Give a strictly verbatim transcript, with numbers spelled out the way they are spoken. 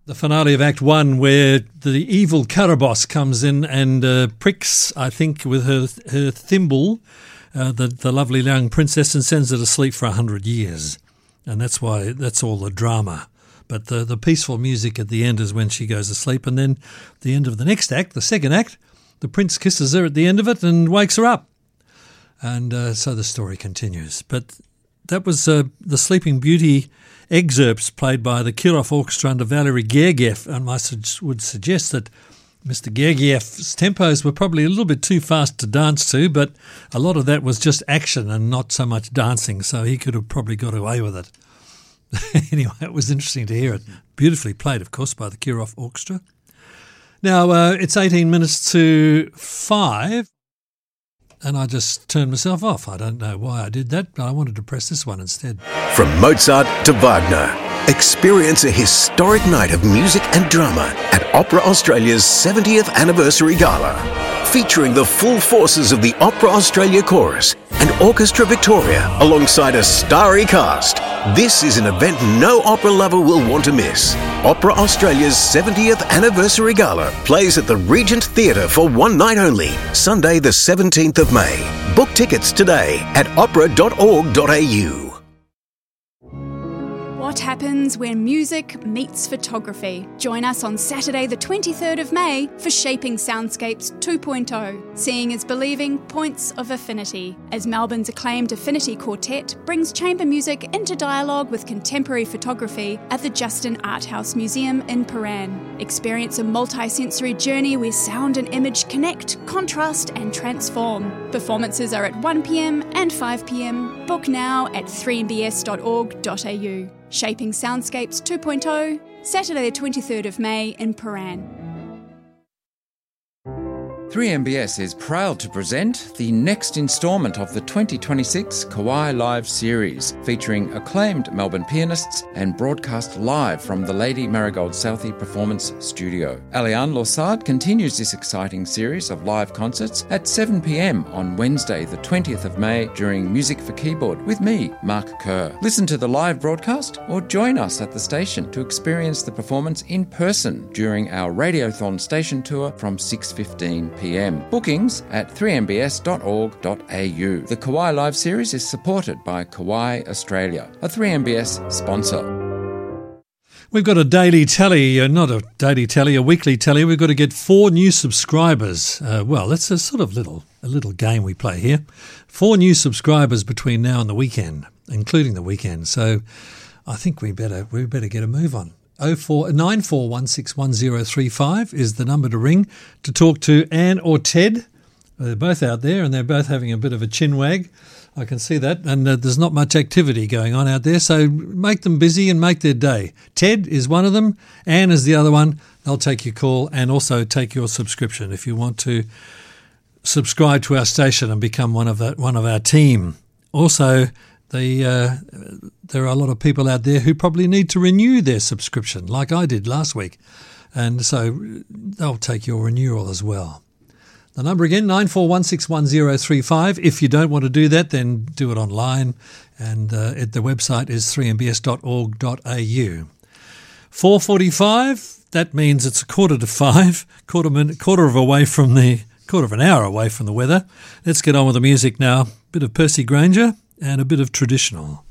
The finale of Act One, where the evil Caraboss comes in and uh, pricks, I think, with her her thimble, uh, the the lovely young princess, and sends her to sleep for a hundred years, and that's why that's all the drama. But the the peaceful music at the end is when she goes to sleep, and then the end of the next act, the second act, the prince kisses her at the end of it and wakes her up, and uh, so the story continues. But that was uh, the Sleeping Beauty excerpts played by the Kirov Orchestra under Valery Gergiev, and I su- would suggest that Mister Gergiev's tempos were probably a little bit too fast to dance to, but a lot of that was just action and not so much dancing, so he could have probably got away with it. Anyway, it was interesting to hear it. Beautifully played, of course, by the Kirov Orchestra. Now, uh, it's eighteen minutes to five. And I just turned myself off. I don't know why I did that, but I wanted to press this one instead. From Mozart to Wagner, experience a historic night of music and drama at Opera Australia's seventieth Anniversary Gala, featuring the full forces of the Opera Australia Chorus and Orchestra Victoria alongside a starry cast. This is an event no opera lover will want to miss. Opera Australia's seventieth Anniversary Gala plays at the Regent Theatre for one night only, Sunday the seventeenth of May. Book tickets today at opera dot org dot a u. What happens when music meets photography? Join us on Saturday the twenty-third of May for Shaping Soundscapes two point oh, Seeing is Believing Points of Affinity, as Melbourne's acclaimed Affinity Quartet brings chamber music into dialogue with contemporary photography at the Justin Art House Museum in Paran. Experience a multi-sensory journey where sound and image connect, contrast and transform. Performances are at one p m and five p m. Book now at three m b s dot org dot a u. Shaping Soundscapes two point oh, Saturday the twenty-third of May in Paran. three M B S is proud to present the next instalment of the twenty twenty-six Kauai Live series, featuring acclaimed Melbourne pianists and broadcast live from the Lady Marigold Southey Performance Studio. Aliane Lossard continues this exciting series of live concerts at seven p m on Wednesday the twentieth of May during Music for Keyboard with me, Mark Kerr. Listen to the live broadcast or join us at the station to experience the performance in person during our Radiothon station tour from six fifteen p m. Bookings at three m b s dot org dot a u. The Kauai Live series is supported by Kauai Australia, a three M B S sponsor. We've got a daily tally, uh, not a daily tally, a weekly tally. We've got to get four new subscribers. Uh, well, that's a sort of little a little game we play here. Four new subscribers between now and the weekend, including the weekend. So I think we better we better get a move on. oh four nine four one six one zero three five is the number to ring to talk to Anne or Ted. They're both out there and they're both having a bit of a chin wag. I can see that. And uh, there's not much activity going on out there, so make them busy and make their day. Ted is one of them. Anne is the other one. They'll take your call and also take your subscription if you want to subscribe to our station and become one of, that, one of our team. Also, The, uh, there are a lot of people out there who probably need to renew their subscription, like I did last week. And so they'll take your renewal as well. The number again, nine four one six one zero three five. If you don't want to do that, then do it online. And uh, at the website is three m b s dot org dot a u. four forty-five, that means it's a quarter to five, quarter, minute, quarter of away from the, quarter of an hour away from the weather. Let's get on with the music now. Bit of Percy Granger and a bit of traditional.